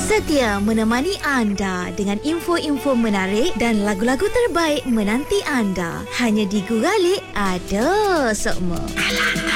Setia menemani anda dengan info-info menarik dan lagu-lagu terbaik menanti anda. Hanya di Guralik ada sokmo.